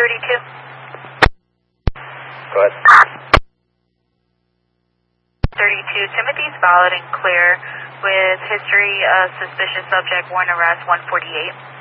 32. Go ahead. 32, Timothy's valid and clear with history of suspicious subject, warrant arrest 148.